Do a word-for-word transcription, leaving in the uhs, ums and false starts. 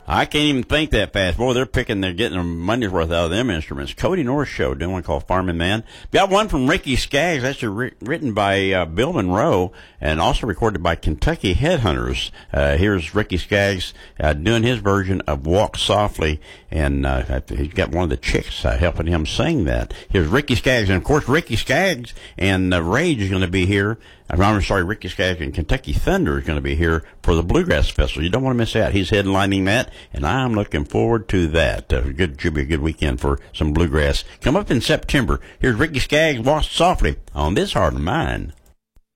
I can't even think that fast. Boy, they're picking, they're getting their money's worth out of them instruments. Cody North Show, doing one called Farming Man. Got one from Ricky Skaggs, actually ri- written by uh, Bill Monroe and also recorded by Kentucky Headhunters. Uh, here's Ricky Skaggs uh, doing his version of Walk Softly, and uh, he's got one of the chicks uh, helping him sing that. Here's Ricky Skaggs, and of course Ricky Skaggs and uh, Rage is going to be here. I'm sorry, Ricky Skaggs and Kentucky Thunder is going to be here for the Bluegrass Festival. You don't want to miss out. He's headlining that, and I'm looking forward to that. Uh, good, should be a good weekend for some bluegrass. Come up in September. Here's Ricky Skaggs, Walk Softly on This Heart of Mine.